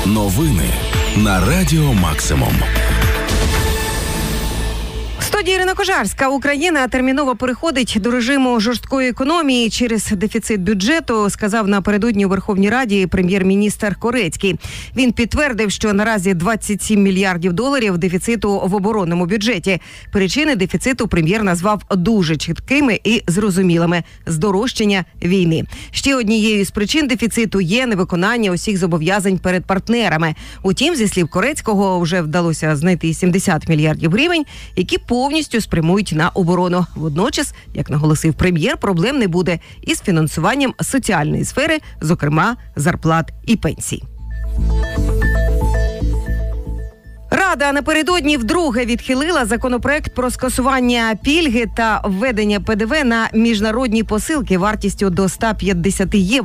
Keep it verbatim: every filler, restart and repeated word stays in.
Новини на Радіо Максимум. В студії Ірина Кожарська. Україна терміново переходить до режиму жорсткої економії через дефіцит бюджету, сказав напередодні у Верховній Раді прем'єр-міністр Корецький. Він підтвердив, що наразі двадцять сім мільярдів доларів дефіциту в оборонному бюджеті. Причини дефіциту прем'єр назвав дуже чіткими і зрозумілими – здорожчання війни. Ще однією з причин дефіциту є невиконання усіх зобов'язань перед партнерами. Утім, зі слів Корецького, вже вдалося знайти сімдесят мільярдів гривень, які повністю спрямують на оборону. Водночас, як наголосив прем'єр, проблем не буде із фінансуванням соціальної сфери, зокрема зарплат і пенсій. Рада напередодні вдруге відхилила законопроект про скасування пільги та введення ПДВ на міжнародні посилки вартістю до ста п'ятдесят євро.